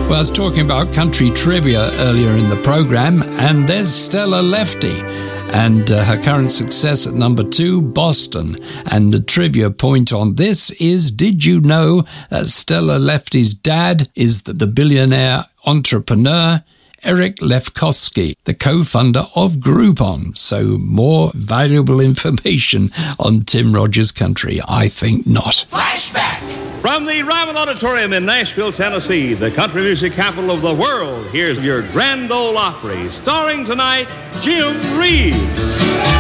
Well, I was talking about country trivia earlier in the program, and there's Stella Lefty and her current success at number 2, Boston. And the trivia point on this is, did you know that Stella Lefty's dad is the billionaire entrepreneur Eric Lefkowski, the co-founder of Groupon? So more valuable information on Tim Rogers Country? I think not. Flashback! From the Ryman Auditorium in Nashville, Tennessee, the country music capital of the world, here's your Grand Ole Opry, starring tonight Jim Reeves.